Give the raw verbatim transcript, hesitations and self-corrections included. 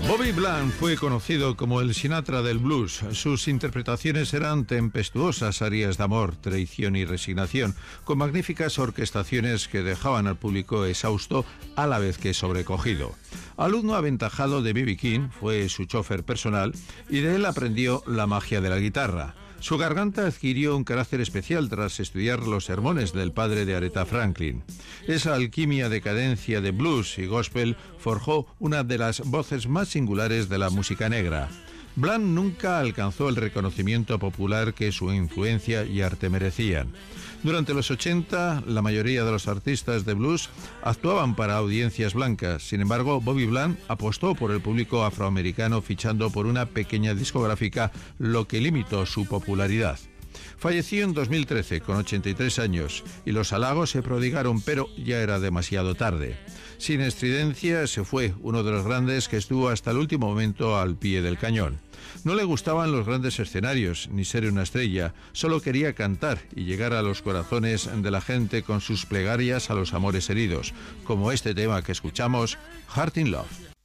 Bobby Bland fue conocido como el Sinatra del blues. Sus interpretaciones eran tempestuosas arias de amor, traición y resignación, con magníficas orquestaciones que dejaban al público exhausto a la vez que sobrecogido. Alumno aventajado de B B King, fue su chofer personal y de él aprendió la magia de la guitarra. Su garganta adquirió un carácter especial tras estudiar los sermones del padre de Aretha Franklin. Esa alquimia de cadencia de blues y gospel forjó una de las voces más singulares de la música negra. Bland nunca alcanzó el reconocimiento popular que su influencia y arte merecían. Durante los ochenta, la mayoría de los artistas de blues actuaban para audiencias blancas. Sin embargo, Bobby Bland apostó por el público afroamericano fichando por una pequeña discográfica, lo que limitó su popularidad. Falleció en dos mil trece con ochenta y tres años y los halagos se prodigaron, pero ya era demasiado tarde. Sin estridencia se fue, uno de los grandes que estuvo hasta el último momento al pie del cañón. No le gustaban los grandes escenarios, ni ser una estrella, solo quería cantar y llegar a los corazones de la gente con sus plegarias a los amores heridos, como este tema que escuchamos, Heart in Love.